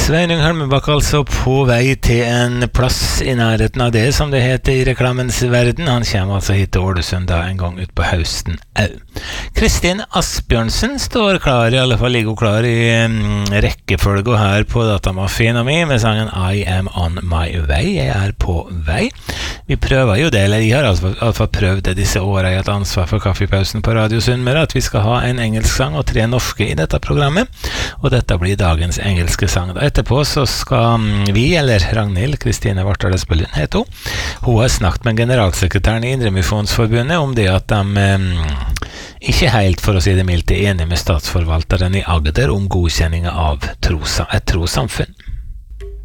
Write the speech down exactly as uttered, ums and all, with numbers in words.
Sveinung Helmebakk altså på vei til en plass i nærheten av det, som det heter i reklamens verden. Han kommer altså hit til Ålesund da en gang ut på høsten au. Kristin Asbjørnsen står klar, i alle fall ligger hun klar i um, rekkefølge her på datamaskinen min med sangen I am on my way. Jeg er på vei. Vi prøver jo det, eller jeg har altså, altså prøvd det disse årene jeg har hatt ansvar for kaffepausen på Radio Sunnmøre, at vi skal ha en engelsk sang og tre norske i dette programmet, og dette blir dagens engelske sang. Da etterpå så skal vi, eller Ragnhild Kristine Vartdal Espelund heter hun, hun har snakket med generalsekretæren i Indremisjonsforbundet om det at de um, ikke helt, for å si det mildt, er enige med statsforvalteren i Agder om godkjenning av trosa, et trossamfunn.